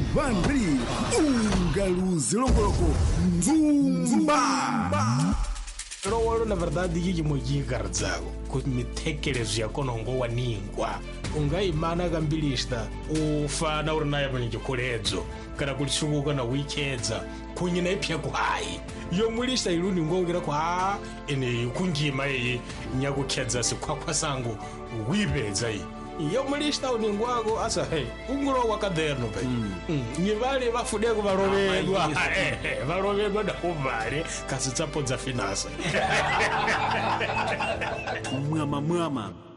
Vanri Ungaluzi Longoloko Nzumba. Lowolo na verdade yiki mojigarzago kumitekerezo yako nongo waningwa ungaimana gambilista ufana urinaye banijikolezo kana kulisubuka na weekends kunyina ipya kuhayi yo mulista iluni ngongera kwa ene kunjima yi nyakukhetza sikwakwa sangu wibeza yi yo mulista uningwago asa hey unguro wakaderno pe nyivale bafudeko barovedwa barovedwa da kuvale kasitsapo za finasa mwama